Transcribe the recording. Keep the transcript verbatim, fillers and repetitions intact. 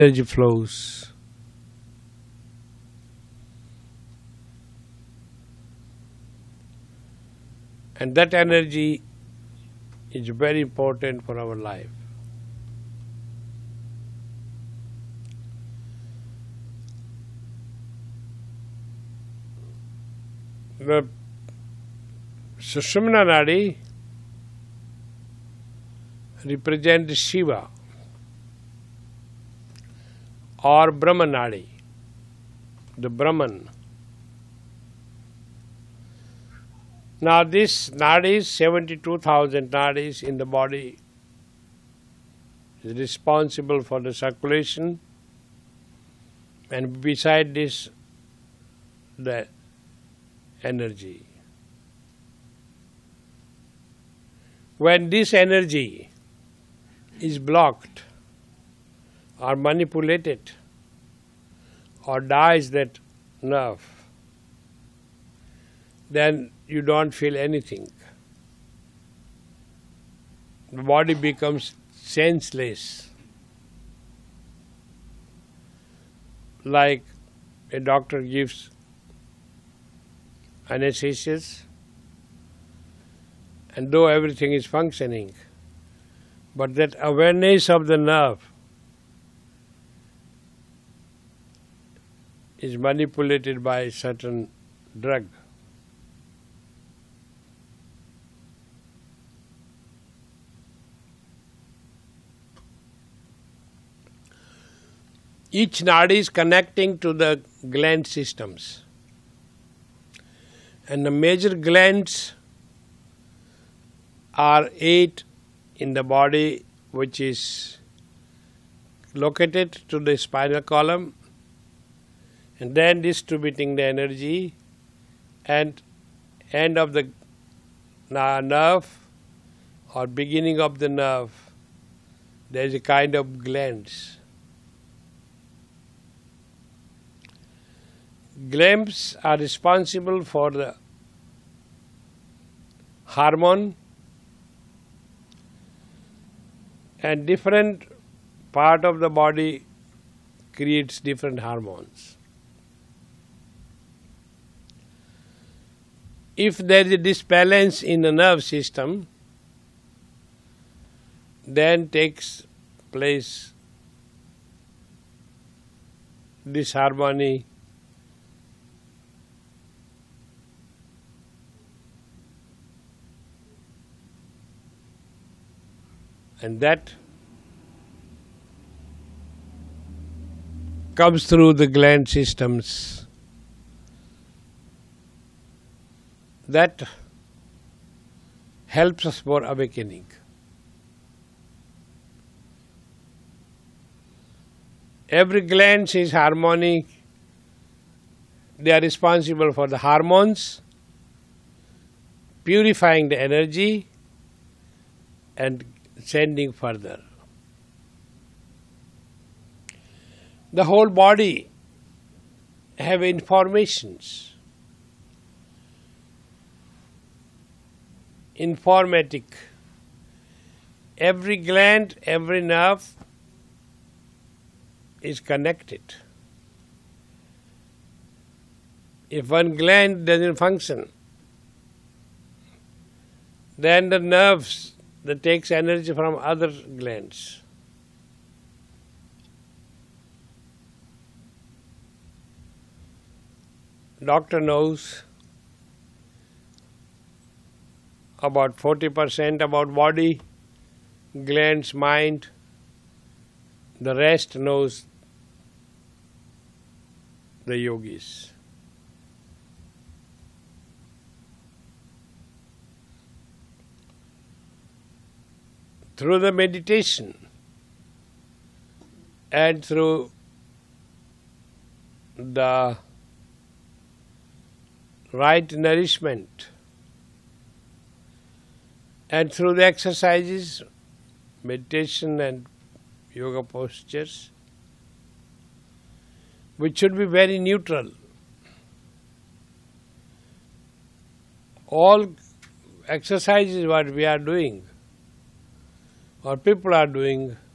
energy flows. And that energy is very important for our life. The Sushumna Nadi represents Shiva or Brahman Nadi, the Brahman. Now this nadis, seventy-two thousand nadis in the body, is responsible for the circulation, and beside this, the energy. When this energy is blocked or manipulated or dies that nerve, then you don't feel anything. The body becomes senseless. Like a doctor gives anesthesia, and though everything is functioning, but that awareness of the nerve is manipulated by certain drug. Each nadi is connecting to the gland systems. And the major glands are eight in the body, which is located to the spinal column, and then distributing the energy, and end of the nerve or beginning of the nerve, there is a kind of glands. Glands are responsible for the hormone, and different part of the body creates different hormones. If there is a disbalance in the nerve system, then takes place disharmony, and that comes through the gland systems. That helps us for awakening. Every gland is harmonic. They are responsible for the hormones, purifying the energy and sending further. The whole body have informations, informatic. Every gland, every nerve is connected. If one gland doesn't function, then the nerves that takes energy from other glands. Doctor knows about forty percent about body, glands, mind. The rest knows the yogis. Through the meditation and through the right nourishment and through the exercises, meditation and yoga postures, which should be very neutral. All exercises what we are doing or people are doing